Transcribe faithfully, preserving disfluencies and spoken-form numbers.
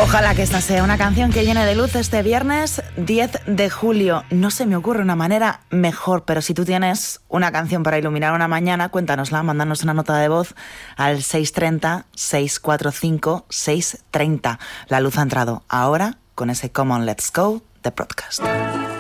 Ojalá que esta sea una canción que llene de luz este viernes diez de julio. No se me ocurre una manera mejor, pero si tú tienes una canción para iluminar una mañana, cuéntanosla, mándanos una nota de voz al seis tres cero, seis cuatro cinco, seis tres cero. La luz ha entrado ahora con ese Come On Let's Go de Broadcast.